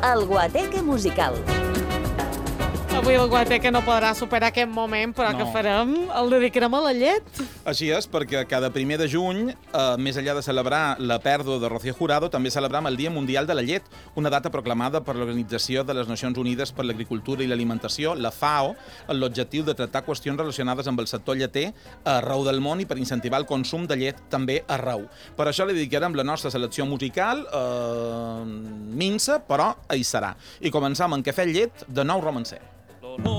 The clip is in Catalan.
El Guateque musical. Avui el Guateque no podrà superar aquest moment, però No. què farem? El dedicarem a la llet? Així és, perquè cada 1 de juny, més enllà de celebrar la pèrdua de Rocío Jurado, també celebram el Dia Mundial de la Llet, una data proclamada per l'Organització de les Nacions Unides per l'Agricultura i l'Alimentació, la FAO, amb l'objectiu de tractar qüestions relacionades amb el sector lleter arreu del món i per incentivar el consum de llet també arreu. Per això li dedicarem la nostra selecció musical, minsa, però hi serà. I començam amb Cafè Llet de Nou Romancer.